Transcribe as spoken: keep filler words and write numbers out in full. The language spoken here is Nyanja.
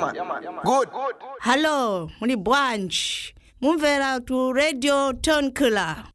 man. Good. Hello, muli bwanji. Mumvera tu Radio Tonkula.